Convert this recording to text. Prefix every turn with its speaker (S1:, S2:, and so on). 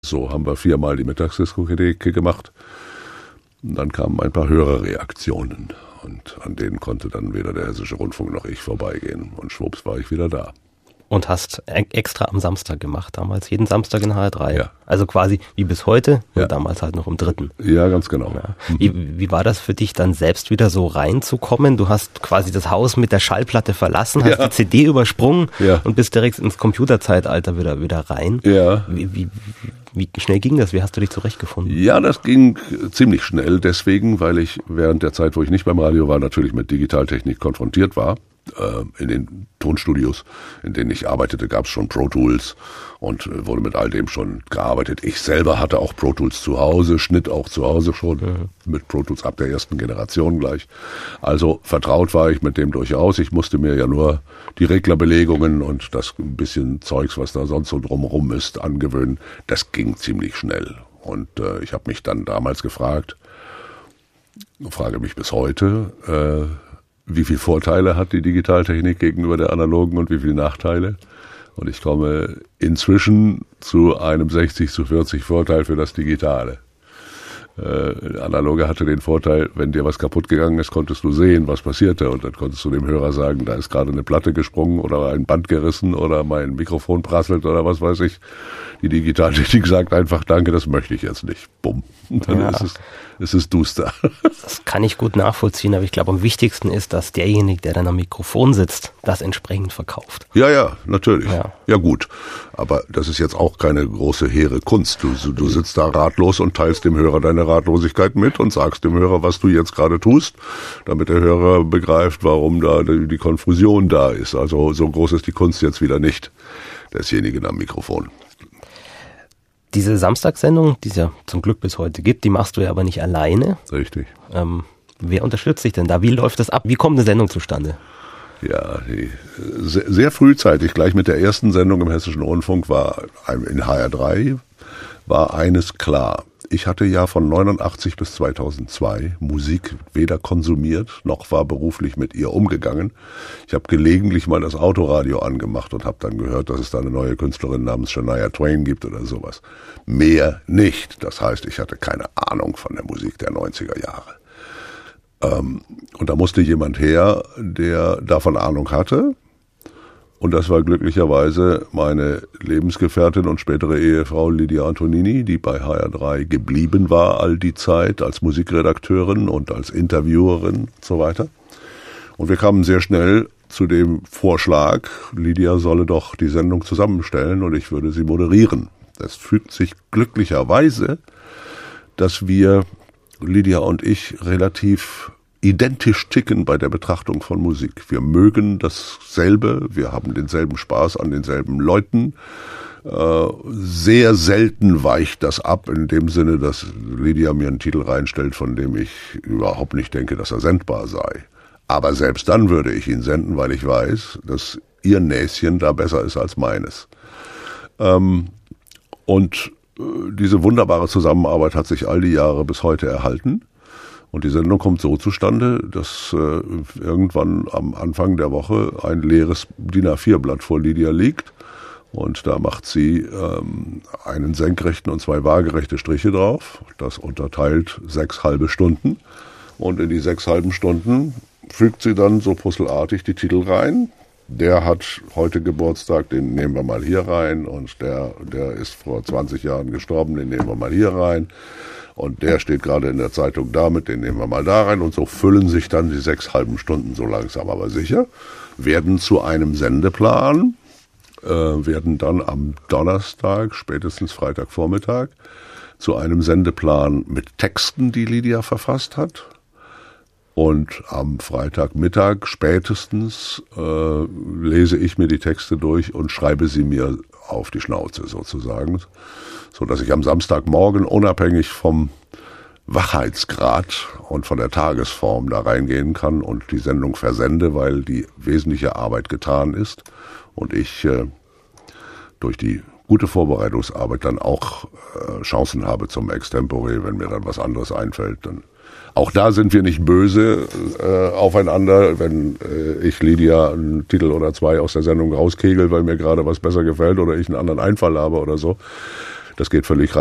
S1: So haben wir 4-mal die Mittagsdiskothek gemacht. Und dann kamen ein paar Hörerreaktionen. Und an denen konnte dann weder der Hessische Rundfunk noch ich vorbeigehen. Und schwupps war ich wieder da.
S2: Und hast extra am Samstag gemacht damals, jeden Samstag in HR3.
S1: Ja.
S2: Also quasi wie bis heute,
S1: Ja.
S2: und damals halt noch im 3.
S1: Ja, ganz genau.
S2: Ja. Wie war das für dich dann selbst wieder so reinzukommen? Du hast quasi das Haus mit der Schallplatte verlassen, hast
S1: Ja.
S2: die CD übersprungen
S1: Ja.
S2: und bist direkt ins Computerzeitalter wieder rein.
S1: Ja.
S2: Wie schnell ging das? Wie hast du dich zurechtgefunden?
S1: Ja, das ging ziemlich schnell, deswegen, weil ich während der Zeit, wo ich nicht beim Radio war, natürlich mit Digitaltechnik konfrontiert war. In den Tonstudios, in denen ich arbeitete, gab es schon Pro Tools und wurde mit all dem schon gearbeitet. Ich selber hatte auch Pro Tools zu Hause, Schnitt auch zu Hause schon, mit Pro Tools ab der ersten Generation gleich. Also vertraut war ich mit dem durchaus. Ich musste mir ja nur die Reglerbelegungen und das ein bisschen Zeugs, was da sonst so drumherum ist, angewöhnen. Das ging ziemlich schnell. Und ich habe mich dann damals gefragt, frage mich bis heute, wie viele Vorteile hat die Digitaltechnik gegenüber der analogen und wie viele Nachteile? Und ich komme inzwischen zu einem 60:40 Vorteil für das Digitale. Analoge hatte den Vorteil, wenn dir was kaputt gegangen ist, konntest du sehen, was passierte. Und dann konntest du dem Hörer sagen, da ist gerade eine Platte gesprungen oder ein Band gerissen oder mein Mikrofon prasselt oder was weiß ich. Die Digitaltechnik sagt einfach, danke, das möchte ich jetzt nicht. Bumm. Und dann ist es duster.
S2: Das kann ich gut nachvollziehen, aber ich glaube, am wichtigsten ist, dass derjenige, der dann am Mikrofon sitzt, das entsprechend verkauft.
S1: Ja, natürlich.
S2: Ja.
S1: Ja gut, aber das ist jetzt auch keine große hehre Kunst. Du sitzt da ratlos und teilst dem Hörer deine Ratlosigkeit mit und sagst dem Hörer, was du jetzt gerade tust, damit der Hörer begreift, warum da die Konfusion da ist. Also so groß ist die Kunst jetzt wieder nicht desjenigen am Mikrofon.
S2: Diese Samstagssendung, die es ja zum Glück bis heute gibt, die machst du ja aber nicht alleine.
S1: Richtig.
S2: Wer unterstützt dich denn da? Wie läuft das ab? Wie kommt eine Sendung zustande?
S1: Ja, sehr frühzeitig, gleich mit der ersten Sendung im Hessischen Rundfunk war in HR3 war eines klar. Ich hatte ja von 89 bis 2002 Musik weder konsumiert, noch war beruflich mit ihr umgegangen. Ich habe gelegentlich mal das Autoradio angemacht und habe dann gehört, dass es da eine neue Künstlerin namens Shania Twain gibt oder sowas. Mehr nicht. Das heißt, ich hatte keine Ahnung von der Musik der 90er Jahre. Und da musste jemand her, der davon Ahnung hatte. Und das war glücklicherweise meine Lebensgefährtin und spätere Ehefrau Lydia Antonini, die bei HR3 geblieben war all die Zeit als Musikredakteurin und als Interviewerin und so weiter. Und wir kamen sehr schnell zu dem Vorschlag, Lydia solle doch die Sendung zusammenstellen und ich würde sie moderieren. Das fügt sich glücklicherweise, dass wir, Lydia und ich, relativ identisch ticken bei der Betrachtung von Musik. Wir mögen dasselbe, wir haben denselben Spaß an denselben Leuten. Sehr selten weicht das ab, in dem Sinne, dass Lydia mir einen Titel reinstellt, von dem ich überhaupt nicht denke, dass er sendbar sei. Aber selbst dann würde ich ihn senden, weil ich weiß, dass ihr Näschen da besser ist als meines. Und diese wunderbare Zusammenarbeit hat sich all die Jahre bis heute erhalten. Und die Sendung kommt so zustande, dass irgendwann am Anfang der Woche ein leeres DIN A4-Blatt vor Lydia liegt. Und da macht sie einen senkrechten und 2 waagerechte Striche drauf. Das unterteilt 6 halbe Stunden. Und in die 6 halben Stunden fügt sie dann so puzzelartig die Titel rein. Der hat heute Geburtstag, den nehmen wir mal hier rein. Und der ist vor 20 Jahren gestorben, den nehmen wir mal hier rein. Und der steht gerade in der Zeitung damit, den nehmen wir mal da rein. Und so füllen sich dann die 6 halben Stunden so langsam aber sicher, werden zu einem Sendeplan, werden dann am Donnerstag, spätestens Freitagvormittag, zu einem Sendeplan mit Texten, die Lydia verfasst hat. Und am Freitagmittag spätestens lese ich mir die Texte durch und schreibe sie mir auf die Schnauze sozusagen, so dass ich am Samstagmorgen unabhängig vom Wachheitsgrad und von der Tagesform da reingehen kann und die Sendung versende, weil die wesentliche Arbeit getan ist und ich durch die gute Vorbereitungsarbeit dann auch Chancen habe zum Extempore, wenn mir dann was anderes einfällt. Dann auch da sind wir nicht böse aufeinander, wenn ich Lydia einen Titel oder 2 aus der Sendung rauskegel, weil mir gerade was besser gefällt oder ich einen anderen Einfall habe oder so. Das geht völlig